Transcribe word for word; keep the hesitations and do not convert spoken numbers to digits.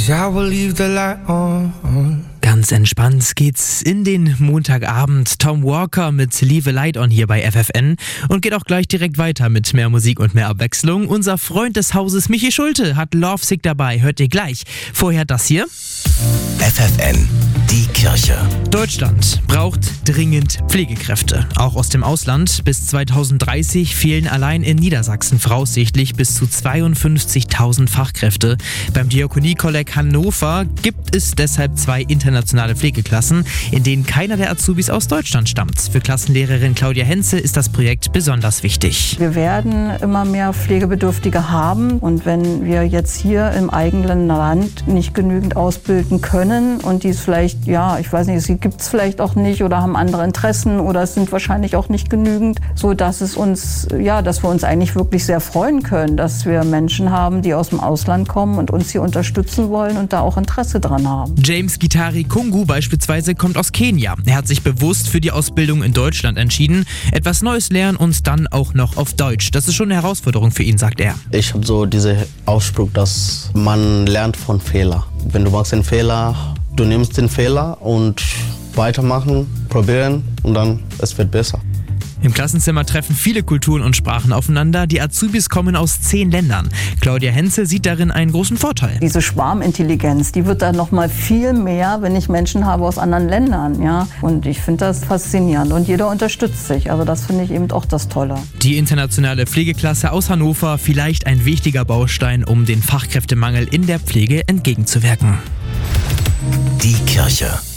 'cause I will leave the light on. Ganz entspannt geht's in den Montagabend. Tom Walker mit Leave a Light On hier bei F F N und geht auch gleich direkt weiter mit mehr Musik und mehr Abwechslung. Unser Freund des Hauses Michi Schulte hat Lovesick dabei, hört ihr gleich. Vorher das hier. F F N, die Kirche. Deutschland braucht dringend Pflegekräfte, auch aus dem Ausland. Bis zweitausenddreißig fehlen allein in Niedersachsen voraussichtlich bis zu zweiundfünfzigtausend Fachkräfte. Beim Diakoniekolleg Hannover gibt es deshalb zwei internationale Pflegeklassen, in denen keiner der Azubis aus Deutschland stammt. Für Klassenlehrerin Claudia Henze ist das Projekt besonders wichtig. Wir werden immer mehr Pflegebedürftige haben und wenn wir jetzt hier im eigenen Land nicht genügend ausbilden können und die es vielleicht, ja, ich weiß nicht, sie gibt es vielleicht auch nicht oder haben andere Interessen oder es sind wahrscheinlich auch nicht genügend, so dass es uns, ja, dass wir uns eigentlich wirklich sehr freuen können, dass wir Menschen haben, die aus dem Ausland kommen und uns hier unterstützen wollen und da auch Interesse dran haben. James Gitari Kungu beispielsweise kommt aus Kenia. Er hat sich bewusst für die Ausbildung in Deutschland entschieden, etwas Neues lernen und dann auch noch auf Deutsch. Das ist schon eine Herausforderung für ihn, sagt er. Ich habe so diesen Ausspruch, dass man lernt von Fehlern. Wenn du machst einen Fehler, du nimmst den Fehler und weitermachen, probieren und dann es wird besser. Im Klassenzimmer treffen viele Kulturen und Sprachen aufeinander. Die Azubis kommen aus zehn Ländern. Claudia Henze sieht darin einen großen Vorteil. Diese Schwarmintelligenz, die wird dann noch mal viel mehr, wenn ich Menschen habe aus anderen Ländern. Ja? Und ich finde das faszinierend und jeder unterstützt sich. Also das finde ich eben auch das Tolle. Die internationale Pflegeklasse aus Hannover, vielleicht ein wichtiger Baustein, um den Fachkräftemangel in der Pflege entgegenzuwirken. Die Kirche.